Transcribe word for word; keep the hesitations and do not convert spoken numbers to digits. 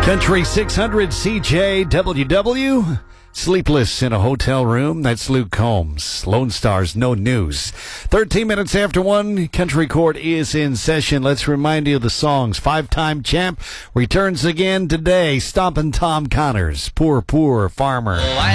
Country six hundred C J W W. Sleepless in a hotel room. That's Luke Combs. Lone Stars, no news. thirteen minutes after one, Country Court is in session. Let's remind you of the songs. Five-time champ returns again today. Stompin' Tom Connors. Poor, poor farmer. Oh, I